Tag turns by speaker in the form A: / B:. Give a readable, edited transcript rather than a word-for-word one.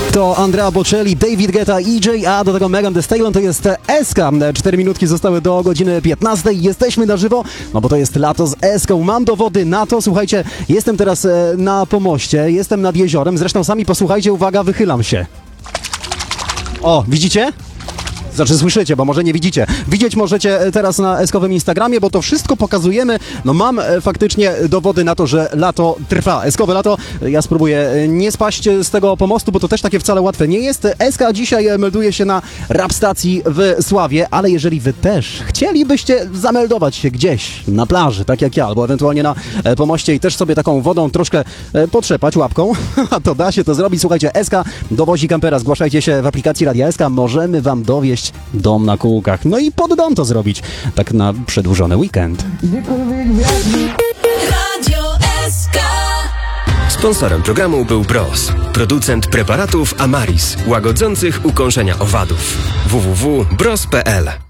A: To Andrea Bocelli, David Guetta, EJ, a do tego Megan Thee Stallion, to jest SK. 4 minutki zostały do godziny 15. Jesteśmy na żywo, no bo to jest lato z Eską. Mam dowody na to, słuchajcie, jestem teraz na pomoście, jestem nad jeziorem, zresztą sami posłuchajcie, uwaga, wychylam się. O, widzicie? Znaczy słyszycie, bo może nie widzicie. Widzieć możecie teraz na eskowym Instagramie, bo to wszystko pokazujemy. No mam faktycznie dowody na to, że lato trwa. Eskowe lato. Ja spróbuję nie spaść z tego pomostu, bo to też takie wcale łatwe nie jest. Eska dzisiaj melduje się na rap stacji w Sławie, ale jeżeli wy też chcielibyście zameldować się gdzieś na plaży, tak jak ja, albo ewentualnie na pomoście i też sobie taką wodą troszkę potrzepać łapką, to da się to zrobić. Słuchajcie, Eska dowozi kampera. Zgłaszajcie się w aplikacji Radia Eska. Możemy wam dowieść dom na kółkach. No i pod dom to zrobić. Tak na przedłużony weekend.
B: Radio SK.
C: Sponsorem programu był Bros, producent preparatów Amaris, łagodzących ukąszenia owadów. www.bros.pl